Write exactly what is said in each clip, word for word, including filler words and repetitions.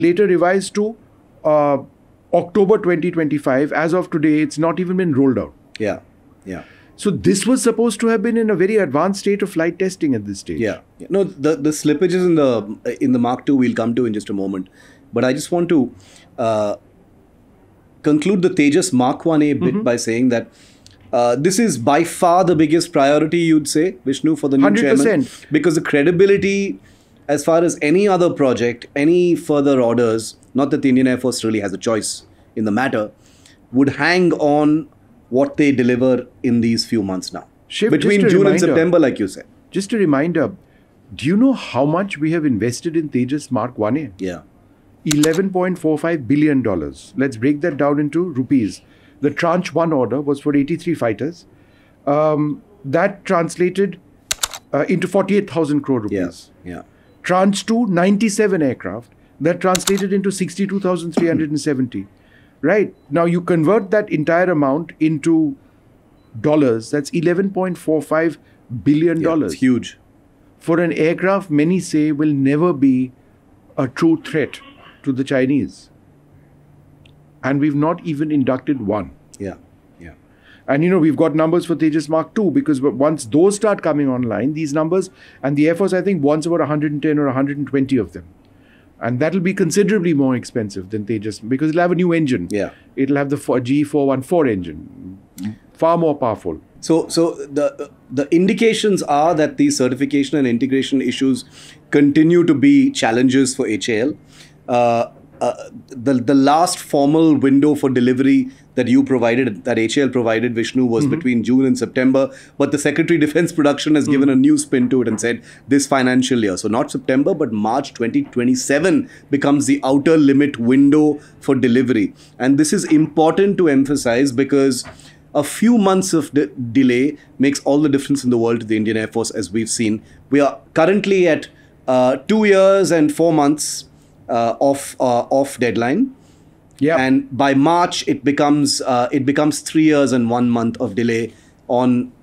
later revised to uh, October twenty twenty-five. As of today, it's not even been rolled out. Yeah, yeah. So this was supposed to have been in a very advanced state of flight testing at this stage. Yeah. yeah. No, the, the slippages in the in the Mark two we'll come to in just a moment. But I just want to uh, conclude the Tejas Mark one A bit mm-hmm. by saying that uh, this is by far the biggest priority, you'd say, Vishnu, for the new one hundred percent. chairman. Because the credibility, as far as any other project, any further orders, not that the Indian Air Force really has a choice in the matter, would hang on what they deliver in these few months now. Shiv, between June reminder, and September, like you said. Just a reminder, do you know how much we have invested in Tejas Mark one A? Yeah. eleven point four five billion dollars. Let's break that down into rupees. The tranche one order was for eighty-three fighters. Um, that translated uh, into forty-eight thousand crore rupees. Yeah. yeah. Tranche two, ninety-seven aircraft. That translated into sixty-two thousand three hundred seventy. Right. Now you convert that entire amount into dollars. That's eleven point four five billion dollars. Yeah, it's huge. For an aircraft many say will never be a true threat to the Chinese. And we've not even inducted one. Yeah. Yeah. And you know, we've got numbers for Tejas Mark two because once those start coming online, these numbers, and the Air Force I think wants about one hundred ten or one hundred twenty of them. And that'll be considerably more expensive than Tejas because it'll have a new engine. Yeah. It'll have the G four fourteen engine, far more powerful. So, so the the indications are that these certification and integration issues continue to be challenges for H A L. Uh, uh, the the last formal window for delivery that you provided, that H A L provided, Vishnu, was mm-hmm. between June and September. But the Secretary Defence Production has mm-hmm. given a new spin to it and said this financial year. So not September, but March twenty twenty-seven becomes the outer limit window for delivery. And this is important to emphasize because a few months of de- delay makes all the difference in the world to the Indian Air Force, as we've seen. We are currently at uh, two years and four months uh, off uh, off deadline. Yeah. And by March, it becomes uh, it becomes three years and one month of delay on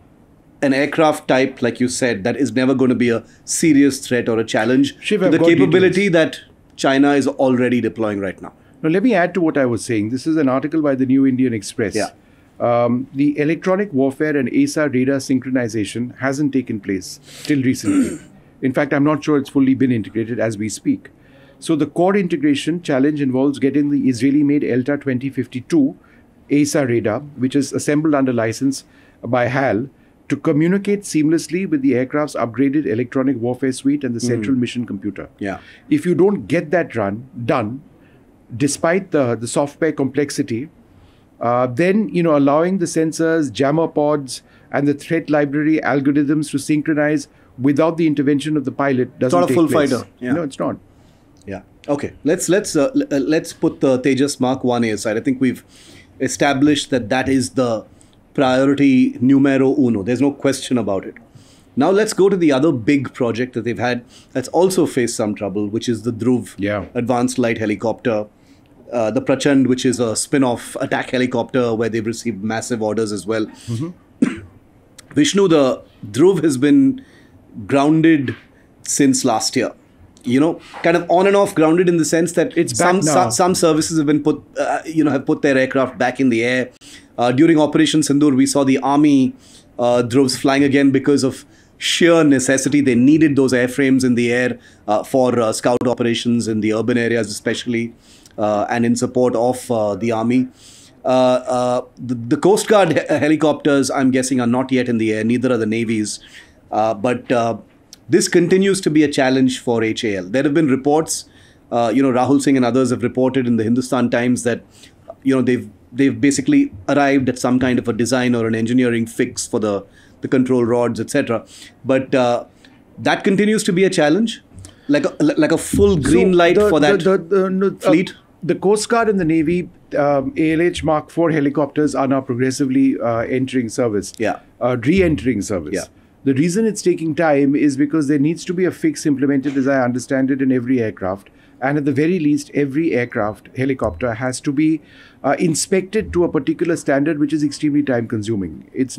an aircraft type, like you said, that is never going to be a serious threat or a challenge Shiv, to I've the got capability details. that China is already deploying right now. Now, let me add to what I was saying. This is an article by the New Indian Express. Yeah. Um, the electronic warfare and A S A radar synchronization hasn't taken place till recently. In fact, I'm not sure it's fully been integrated as we speak. So the core integration challenge involves getting the Israeli-made ELTA twenty fifty-two A S A radar, which is assembled under license by H A L, to communicate seamlessly with the aircraft's upgraded electronic warfare suite and the central mm. mission computer. Yeah. If you don't get that run done, despite the, the software complexity, uh, then, you know, allowing the sensors, jammer pods, and the threat library algorithms to synchronize without the intervention of the pilot doesn't take place. It's not a full fighter. Yeah. No, it's not. Yeah. Okay. Let's let's uh, l- uh, let's put the Tejas Mark one A aside. I think we've established that that is the priority numero uno. There's no question about it. Now let's go to the other big project that they've had that's also faced some trouble, which is the Dhruv yeah. Advanced Light Helicopter. Uh, the Prachand, which is a spin-off attack helicopter where they've received massive orders as well. Mm-hmm. Vishnu, the Dhruv has been grounded since last year. You know, kind of on and off grounded in the sense that it's some, back now. some some services have been put, uh, you know, have put their aircraft back in the air. Uh, during Operation Sindoor, we saw the Army uh, Dhruvs flying again because of sheer necessity. They needed those airframes in the air uh, for uh, scout operations in the urban areas, especially, uh, and in support of uh, the Army. Uh, uh, the, the Coast Guard he- helicopters, I'm guessing, are not yet in the air. Neither are the Navy's. Uh, but uh, this continues to be a challenge for H A L. There have been reports, uh, you know, Rahul Singh and others have reported in the Hindustan Times that, you know, they've they've basically arrived at some kind of a design or an engineering fix for the, the control rods, et cetera. But uh, that continues to be a challenge, like a, like a full green so light the, for that the, the, the, no, fleet. Uh, the Coast Guard and the Navy, um, A L H Mark four helicopters are now progressively uh, entering service. Yeah. Uh, re-entering service. Yeah. The reason it's taking time is because there needs to be a fix implemented, as I understand it, in every aircraft. And at the very least, every aircraft, helicopter, has to be uh, inspected to a particular standard, which is extremely time consuming. It's not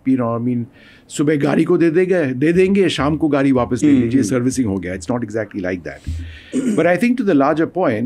you know, I mean, सुबह गाड़ी को दे देंगे दे देंगे शाम को गाड़ी वापस ले लीजिए सर्विसिंग हो गया. It's not exactly like that. But I think to the larger point,